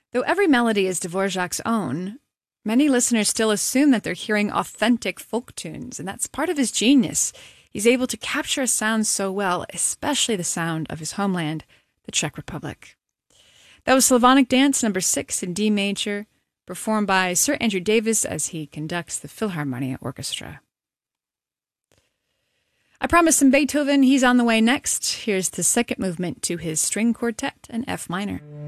Though every melody is Dvorak's own, many listeners still assume that they're hearing authentic folk tunes, and that's part of his genius. He's able to capture a sound so well, especially the sound of his homeland, the Czech Republic. That was Slavonic Dance No. 6 in D major, performed by Sir Andrew Davis as he conducts the Philharmonia Orchestra. I promised some Beethoven. He's on the way next. Here's the second movement to his string quartet in F minor.